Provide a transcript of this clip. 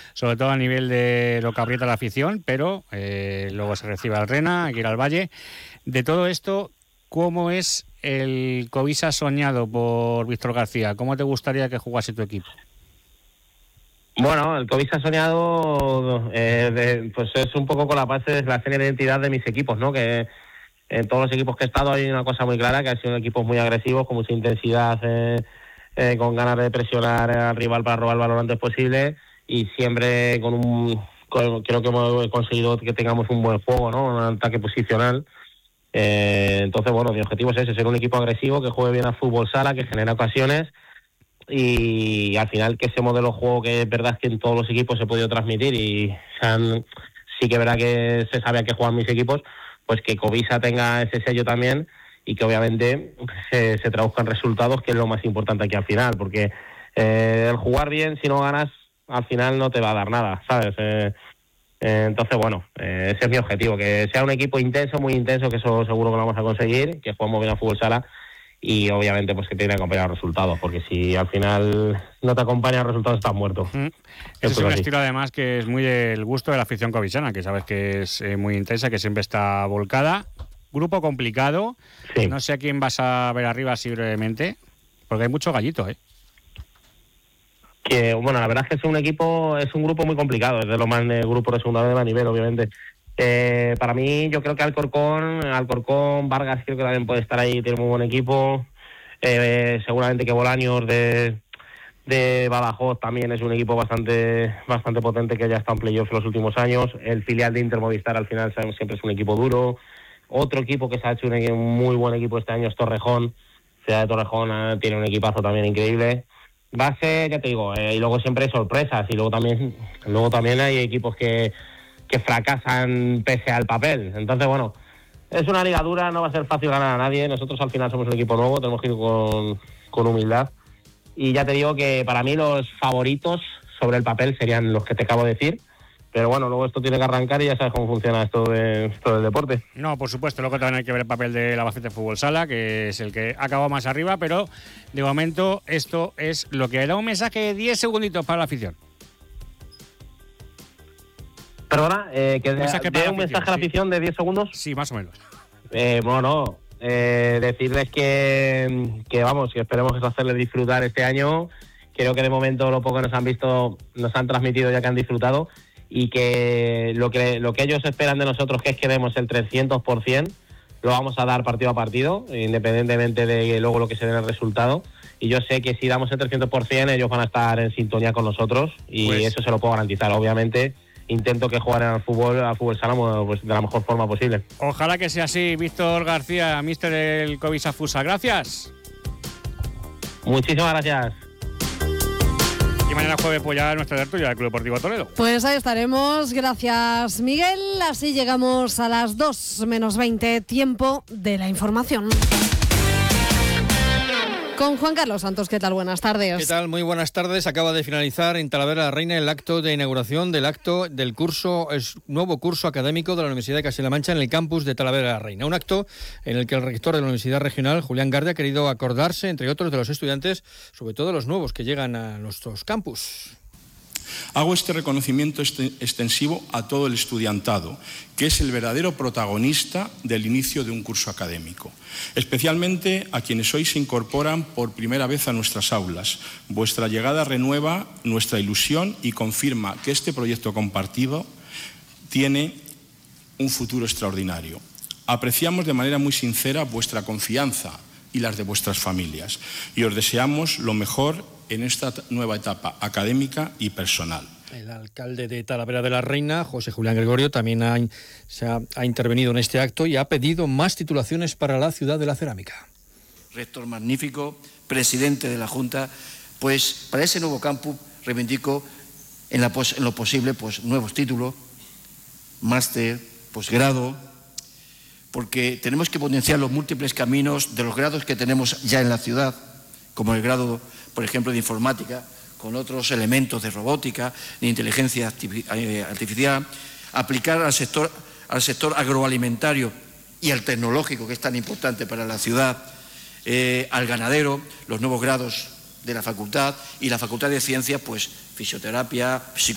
sobre todo a nivel de lo que aprieta la afición, pero luego se recibe al Rena, hay que ir al Valle. De todo esto, ¿cómo es el Covisa soñado por Víctor García? ¿Cómo te gustaría que jugase tu equipo? Bueno, el Covisa soñado pues es un poco con la base de la serie de identidad de mis equipos, ¿no? Que en todos los equipos que he estado hay una cosa muy clara, que han sido equipos muy agresivos, con mucha intensidad, con ganas de presionar al rival para robar el balón lo antes posible, y siempre creo que hemos conseguido que tengamos un buen juego, ¿no? Un ataque posicional. Entonces, bueno, mi objetivo es ese, ser un equipo agresivo, que juegue bien al fútbol sala, que genere ocasiones, y al final que ese modelo de juego, que es verdad que en todos los equipos se ha podido transmitir, y sí que es verdad que se sabe a qué juegan mis equipos, pues que Covisa tenga ese sello también, y que obviamente se traduzcan resultados, que es lo más importante aquí al final, porque el jugar bien, si no ganas, al final no te va a dar nada, ¿sabes? Entonces, bueno, ese es mi objetivo, que sea un equipo intenso, muy intenso, que eso seguro que lo vamos a conseguir, que juguemos bien a fútbol sala, y obviamente pues que tiene que acompañar resultados, porque si al final no te acompañan resultados, estás muerto. Ese es un estilo además que es muy del gusto de la afición covisana, que sabes que es muy intensa, que siempre está volcada. Grupo complicado, sí. No sé a quién vas a ver arriba así brevemente, porque hay mucho gallito, Que bueno, la verdad es que es un grupo muy complicado, es de los más grupos de segunda vez de más nivel, obviamente. Para mí, yo creo que Alcorcón, Vargas creo que también puede estar ahí, tiene muy buen equipo. Seguramente que Bolaños de Badajoz también es un equipo bastante potente, que ya está en playoffs en los últimos años. El filial de Inter Movistar al final siempre es un equipo duro. Otro equipo que se ha hecho un muy buen equipo este año es Torrejón. Ciudad de Torrejón tiene un equipazo también increíble. Va a ser, ya te digo, y luego siempre hay sorpresas, y luego también hay equipos que fracasan pese al papel. Entonces, bueno, es una liga dura, no va a ser fácil ganar a nadie. Nosotros al final somos un equipo nuevo, tenemos que ir con humildad. Y ya te digo que para mí los favoritos sobre el papel serían los que te acabo de decir. Pero bueno, luego esto tiene que arrancar y ya sabes cómo funciona esto del deporte. No, por supuesto, luego también hay que ver el papel de la Albacete Fútbol Sala, que es el que acaba más arriba, pero de momento esto es lo que da un mensaje de 10 segunditos para la afición. Perdona, que dé un mensaje a la afición de 10 segundos. Sí, más o menos. Decirles que vamos, que esperemos que hacerles disfrutar este año. Creo que de momento lo poco que nos han visto, nos han transmitido ya que han disfrutado, y que lo que ellos esperan de nosotros, que es que demos el 300%, lo vamos a dar partido a partido, independientemente de luego lo que se dé en el resultado. Y yo sé que si damos el 300%, ellos van a estar en sintonía con nosotros, y pues eso se lo puedo garantizar. Obviamente intento que jueguen al fútbol sala, pues, de la mejor forma posible. Ojalá que sea así. Víctor García, míster del Covisa Futsal, gracias. Muchísimas gracias. Y mañana jueves pues ya nuestra tertulia del Club Deportivo Toledo. Pues ahí estaremos. Gracias, Miguel. Así llegamos a las 2:20, tiempo de la información. Con Juan Carlos Santos, ¿qué tal? Buenas tardes. ¿Qué tal? Muy buenas tardes. Acaba de finalizar en Talavera la Reina el acto de inauguración del nuevo curso académico de la Universidad de Castilla-La Mancha en el campus de Talavera la Reina. Un acto en el que el rector de la Universidad Regional, Julián Garde, ha querido acordarse, entre otros, de los estudiantes, sobre todo los nuevos que llegan a nuestros campus. Hago este reconocimiento extensivo a todo el estudiantado, que es el verdadero protagonista del inicio de un curso académico. Especialmente a quienes hoy se incorporan por primera vez a nuestras aulas. Vuestra llegada renueva nuestra ilusión y confirma que este proyecto compartido tiene un futuro extraordinario. Apreciamos de manera muy sincera vuestra confianza y las de vuestras familias, y os deseamos lo mejor en esta nueva etapa académica y personal. El alcalde de Talavera de la Reina, José Julián Gregorio, también ha intervenido en este acto y ha pedido más titulaciones para la ciudad de la cerámica. Rector magnífico, presidente de la Junta, pues para ese nuevo campus reivindico en lo posible pues nuevos títulos, máster, posgrado, porque tenemos que potenciar los múltiples caminos de los grados que tenemos ya en la ciudad, como el grado, por ejemplo, de informática, con otros elementos de robótica, de inteligencia artificial, aplicar al sector agroalimentario y al tecnológico, que es tan importante para la ciudad, al ganadero, los nuevos grados de la facultad, y la facultad de ciencias, pues fisioterapia, psicología.